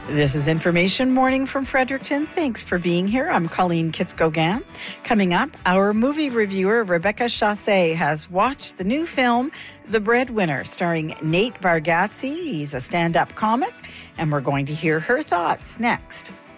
This is Information Morning from Fredericton. Thanks for being here. I'm Colleen Kitz-Gauguin. Coming up, our movie reviewer Rebecca Chassé has watched the new film The Breadwinner, starring Nate Bargatze. He's a stand-up comic, and we're going to hear her thoughts next.